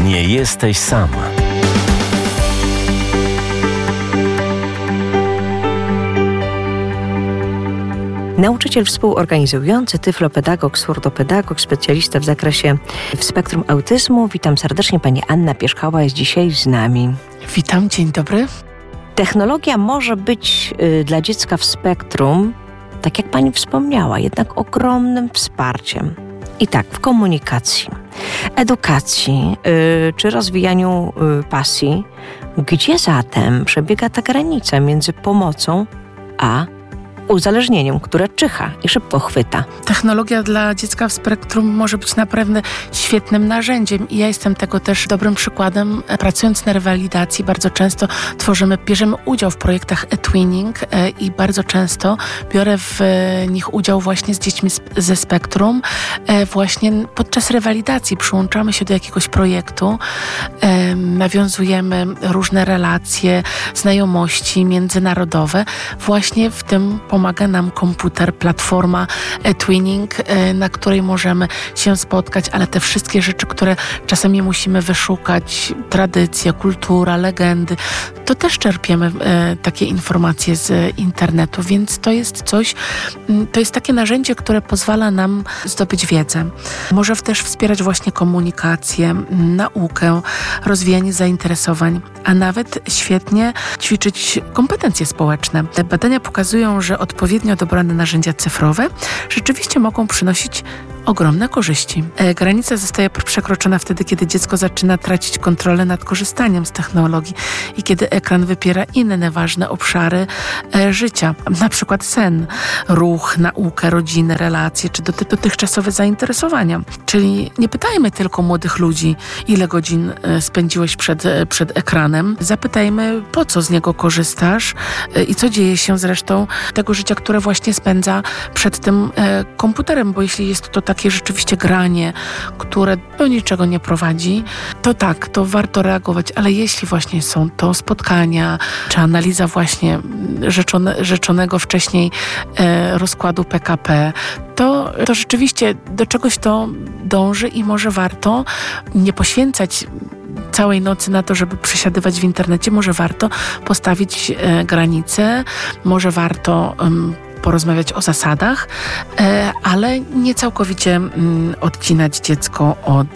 Nie jesteś sam. Nauczyciel współorganizujący, tyflopedagog, surdopedagog, specjalista w zakresie spektrum autyzmu. Witam serdecznie, pani Anna Pierzchała jest dzisiaj z nami. Witam, dzień dobry. Technologia może być dla dziecka w spektrum, tak jak pani wspomniała, jednak ogromnym wsparciem. I tak, w komunikacji, edukacji czy rozwijaniu pasji. Gdzie zatem przebiega ta granica między pomocą a uzależnieniem, które czyha i szybko chwyta? Technologia dla dziecka w spektrum może być naprawdę świetnym narzędziem i ja jestem tego też dobrym przykładem. Pracując na rewalidacji bardzo często bierzemy udział w projektach e-twinning i bardzo często biorę w nich udział właśnie z dziećmi ze spektrum. Właśnie podczas rewalidacji przyłączamy się do jakiegoś projektu, nawiązujemy różne relacje, znajomości międzynarodowe. Właśnie w tym pomaga nam komputer, platforma e-twinning, na której możemy się spotkać, ale te wszystkie rzeczy, które czasami musimy wyszukać, tradycja, kultura, legendy, to też czerpiemy takie informacje z internetu, więc to jest takie narzędzie, które pozwala nam zdobyć wiedzę. Może też wspierać właśnie komunikację, naukę, rozwijanie zainteresowań, a nawet świetnie ćwiczyć kompetencje społeczne. Badania pokazują, że odpowiednio dobrane narzędzia cyfrowe rzeczywiście mogą przynosić ogromne korzyści. Granica zostaje przekroczona wtedy, kiedy dziecko zaczyna tracić kontrolę nad korzystaniem z technologii i kiedy ekran wypiera inne ważne obszary życia, na przykład sen, ruch, naukę, rodzinę, relacje czy dotychczasowe zainteresowania. Czyli nie pytajmy tylko młodych ludzi, ile godzin spędziłeś przed ekranem. Zapytajmy, po co z niego korzystasz i co dzieje się z resztą tego życia, które właśnie spędza przed tym komputerem, bo jeśli jest to takie rzeczywiście granie, które do niczego nie prowadzi, to tak, to warto reagować, ale jeśli właśnie są to spotkania, czy analiza właśnie rzeczonego wcześniej rozkładu PKP, to rzeczywiście do czegoś to dąży i może warto nie poświęcać całej nocy na to, żeby przesiadywać w internecie. Może warto postawić granice, może warto porozmawiać o zasadach, ale nie całkowicie odcinać dziecko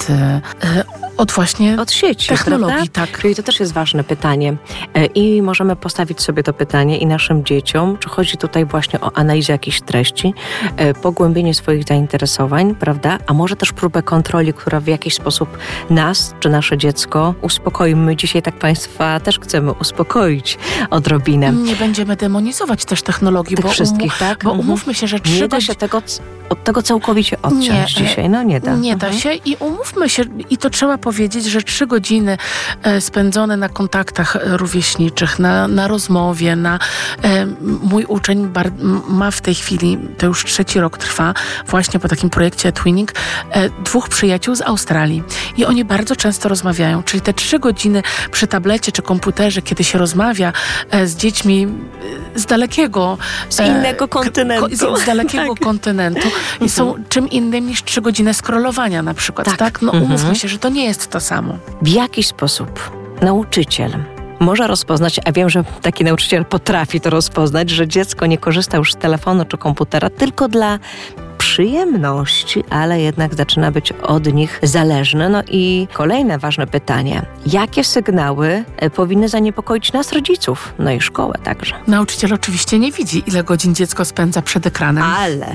od sieci, technologii. Tak. Czyli to też jest ważne pytanie. I możemy postawić sobie to pytanie i naszym dzieciom, czy chodzi tutaj właśnie o analizę jakichś treści, pogłębienie swoich zainteresowań, prawda? A może też próbę kontroli, która w jakiś sposób nas, czy nasze dziecko uspokoi. My dzisiaj tak Państwa też chcemy uspokoić odrobinę. Nie będziemy demonizować też technologii, tych wszystkich, tak? Bo umówmy się, że nie da się od tego całkowicie odciąć dzisiaj. No nie da. Nie da się i umówmy się, i to trzeba powiedzieć, że 3 godziny spędzone na kontaktach rówieśniczych, na rozmowie, mój uczeń ma w tej chwili, to już 3. rok trwa, właśnie po takim projekcie e-twinning, 2 przyjaciół z Australii. I oni bardzo często rozmawiają, czyli te 3 godziny przy tablecie czy komputerze, kiedy się rozmawia z dziećmi z dalekiego... Z innego kontynentu. Z dalekiego kontynentu i są czym innym niż 3 godziny scrollowania na przykład. Tak? No umówmy się, że to nie jest to samo. W jaki sposób nauczyciel może rozpoznać, a wiem, że taki nauczyciel potrafi to rozpoznać, że dziecko nie korzysta już z telefonu czy komputera tylko dla przyjemności, ale jednak zaczyna być od nich zależne. No i kolejne ważne pytanie. Jakie sygnały powinny zaniepokoić nas, rodziców? No i szkołę także. Nauczyciel oczywiście nie widzi, ile godzin dziecko spędza przed ekranem.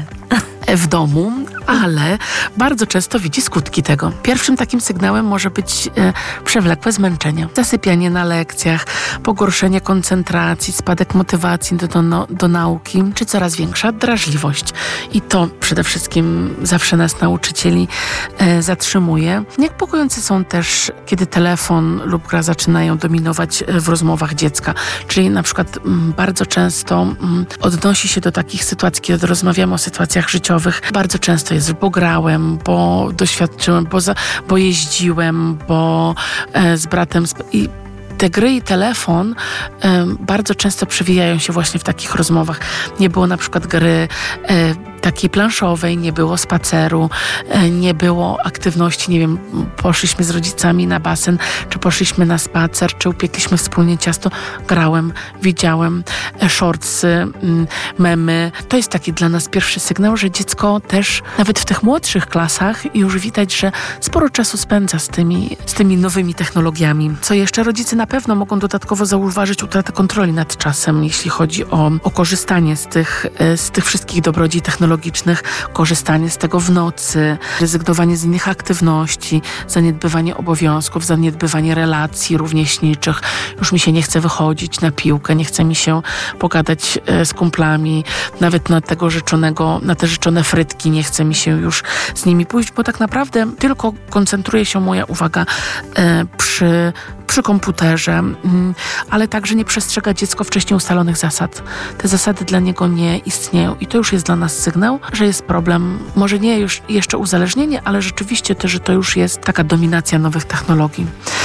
W domu, ale bardzo często widzi skutki tego. Pierwszym takim sygnałem może być przewlekłe zmęczenie, zasypianie na lekcjach, pogorszenie koncentracji, spadek motywacji do nauki, czy coraz większa drażliwość. I to przede wszystkim zawsze nas nauczycieli zatrzymuje. Niepokojące są też, kiedy telefon lub gra zaczynają dominować w rozmowach dziecka. Czyli na przykład bardzo często odnosi się do takich sytuacji, kiedy rozmawiamy o sytuacjach życiowych. Bardzo często jest, bo grałem, bo doświadczyłem, bo jeździłem, bo z bratem... I te gry i telefon bardzo często przewijają się właśnie w takich rozmowach. Nie było na przykład gry takiej planszowej, nie było spaceru, nie było aktywności, nie wiem, poszliśmy z rodzicami na basen, czy poszliśmy na spacer, czy upiekliśmy wspólnie ciasto, grałem, widziałem shortsy, memy. To jest taki dla nas pierwszy sygnał, że dziecko też nawet w tych młodszych klasach już widać, że sporo czasu spędza z tymi nowymi technologiami. Co jeszcze? Rodzice na pewno mogą dodatkowo zauważyć utratę kontroli nad czasem, jeśli chodzi o korzystanie z tych wszystkich dobrodziej technologicznych, korzystanie z tego w nocy, rezygnowanie z innych aktywności, zaniedbywanie obowiązków, zaniedbywanie relacji rówieśniczych. Już mi się nie chce wychodzić na piłkę, nie chce mi się pogadać z kumplami, nawet na te życzone frytki nie chce mi się już z nimi pójść, bo tak naprawdę tylko koncentruje się moja uwaga przy komputerze, ale także nie przestrzega dziecko wcześniej ustalonych zasad. Te zasady dla niego nie istnieją i to już jest dla nas sygnał, że jest problem. Może nie już jeszcze uzależnienie, ale rzeczywiście to, że to już jest taka dominacja nowych technologii.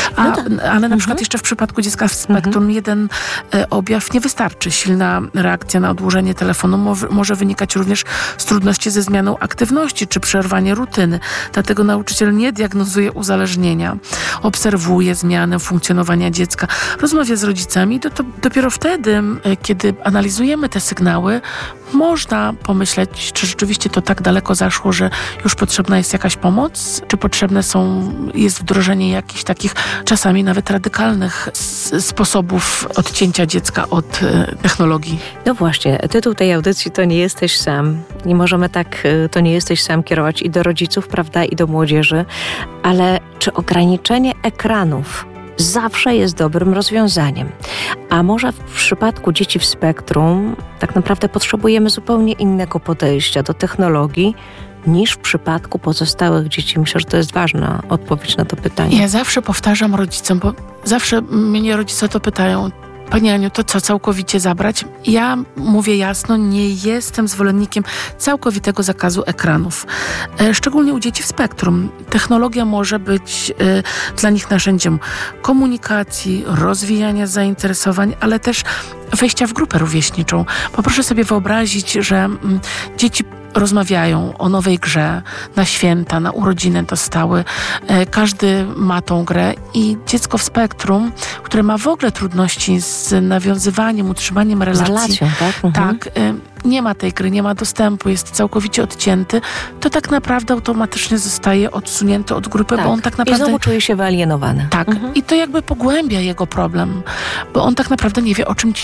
Ale na przykład jeszcze w przypadku dziecka w spektrum jeden objaw nie wystarczy. Silna reakcja na odłożenie telefonu może wynikać również z trudności ze zmianą aktywności czy przerwanie rutyny. Dlatego nauczyciel nie diagnozuje uzależnienia. Obserwuje zmianę funkcjonowania dziecka, rozmawia z rodzicami. To dopiero wtedy, kiedy analizujemy te sygnały, można pomyśleć, czy rzeczywiście to tak daleko zaszło, że już potrzebna jest jakaś pomoc, czy potrzebne jest wdrożenie jakichś takich czasami nawet radykalnych sposobów odcięcia dziecka od technologii. No właśnie, tytuł tej audycji to nie jesteś sam. Nie możemy to nie jesteś sam kierować i do rodziców, prawda, i do młodzieży, ale czy ograniczenie ekranów zawsze jest dobrym rozwiązaniem? A może w przypadku dzieci w spektrum tak naprawdę potrzebujemy zupełnie innego podejścia do technologii niż w przypadku pozostałych dzieci? Myślę, że to jest ważna odpowiedź na to pytanie. Ja zawsze powtarzam rodzicom, bo zawsze mnie rodzice to pytają: Pani Aniu, to co, całkowicie zabrać? Ja mówię jasno, nie jestem zwolennikiem całkowitego zakazu ekranów. Szczególnie u dzieci w spektrum. Technologia może być dla nich narzędziem komunikacji, rozwijania zainteresowań, ale też wejścia w grupę rówieśniczą. Bo proszę sobie wyobrazić, że dzieci rozmawiają o nowej grze, na święta, na urodziny dostały. Każdy ma tą grę i dziecko w spektrum, które ma w ogóle trudności z nawiązywaniem, utrzymaniem relacji. Z relacją, tak? Tak. Nie ma tej gry, nie ma dostępu, jest całkowicie odcięty, to tak naprawdę automatycznie zostaje odsunięty od grupy, bo on tak naprawdę... I znowu czuje się wyalienowany. Tak. I to jakby pogłębia jego problem, bo on tak naprawdę nie wie, o czym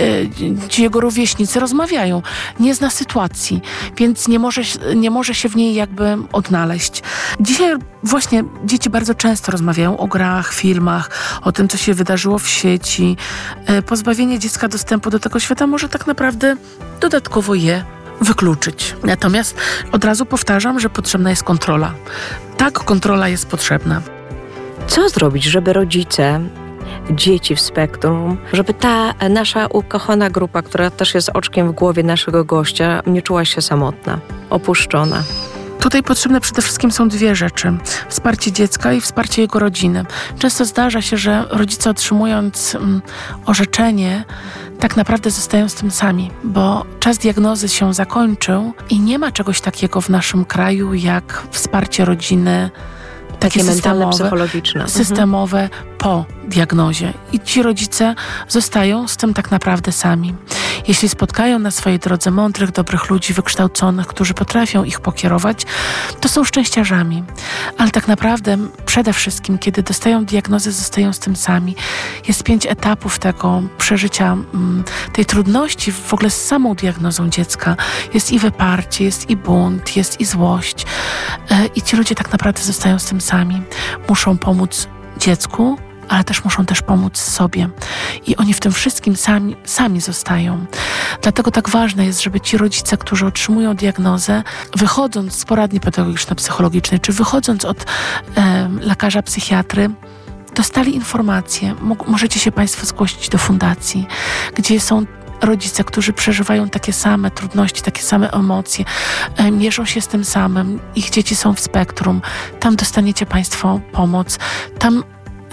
ci jego rówieśnicy rozmawiają. Nie zna sytuacji, więc nie może się w niej jakby odnaleźć. Dzisiaj właśnie dzieci bardzo często rozmawiają o grach, filmach, o tym, co się wydarzyło w sieci. Pozbawienie dziecka dostępu do tego świata może tak naprawdę dodatkowo je wykluczyć. Natomiast od razu powtarzam, że potrzebna jest kontrola. Tak, kontrola jest potrzebna. Co zrobić, żeby rodzice dzieci w spektrum, żeby ta nasza ukochana grupa, która też jest oczkiem w głowie naszego gościa, nie czuła się samotna, opuszczona? Tutaj potrzebne przede wszystkim są dwie rzeczy. Wsparcie dziecka i wsparcie jego rodziny. Często zdarza się, że rodzice otrzymując orzeczenie, tak naprawdę zostają z tym sami, bo czas diagnozy się zakończył i nie ma czegoś takiego w naszym kraju jak wsparcie rodziny, takie mentalne, psychologiczne. Systemowe po diagnozie. I ci rodzice zostają z tym tak naprawdę sami. Jeśli spotkają na swojej drodze mądrych, dobrych ludzi, wykształconych, którzy potrafią ich pokierować, to są szczęściarzami. Ale tak naprawdę przede wszystkim, kiedy dostają diagnozę, zostają z tym sami. Jest 5 etapów tego przeżycia, tej trudności w ogóle z samą diagnozą dziecka. Jest i wyparcie, jest i bunt, jest i złość. I ci ludzie tak naprawdę zostają z tym sami. Muszą pomóc dziecku, ale też muszą pomóc sobie. I oni w tym wszystkim sami zostają. Dlatego tak ważne jest, żeby ci rodzice, którzy otrzymują diagnozę, wychodząc z poradni pedagogiczno-psychologicznej, czy wychodząc od lekarza psychiatry, dostali informacje. Możecie się Państwo zgłosić do fundacji, gdzie są rodzice, którzy przeżywają takie same trudności, takie same emocje, mierzą się z tym samym. Ich dzieci są w spektrum. Tam dostaniecie Państwo pomoc. Tam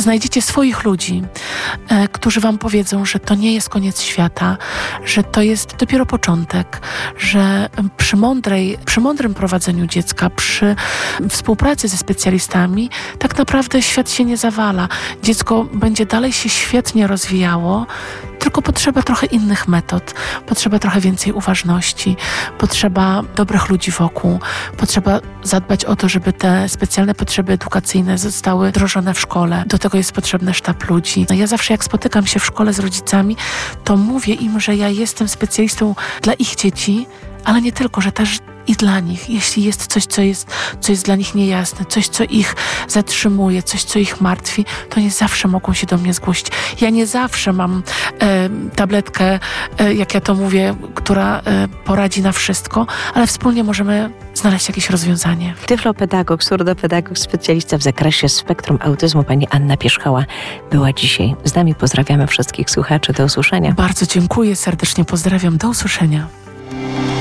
znajdziecie swoich ludzi, którzy wam powiedzą, że to nie jest koniec świata, że to jest dopiero początek, że przy mądrym prowadzeniu dziecka, przy współpracy ze specjalistami, tak naprawdę świat się nie zawala. Dziecko będzie dalej się świetnie rozwijało, tylko potrzeba trochę innych metod, potrzeba trochę więcej uważności, potrzeba dobrych ludzi wokół, potrzeba zadbać o to, żeby te specjalne potrzeby edukacyjne zostały wdrożone w szkole. Do tego jest potrzebny sztab ludzi. Ja zawsze jak spotykam się w szkole z rodzicami, to mówię im, że ja jestem specjalistą dla ich dzieci, ale nie tylko, że też i dla nich. Jeśli jest coś, co jest dla nich niejasne, coś, co ich zatrzymuje, coś, co ich martwi, to nie zawsze mogą się do mnie zgłosić. Ja nie zawsze mam tabletkę, jak ja to mówię, która poradzi na wszystko, ale wspólnie możemy znaleźć jakieś rozwiązanie. Tyflopedagog, surdopedagog, specjalista w zakresie spektrum autyzmu, pani Anna Pierzchała była dzisiaj z nami. Pozdrawiamy wszystkich słuchaczy. Do usłyszenia. Bardzo dziękuję, serdecznie pozdrawiam. Do usłyszenia.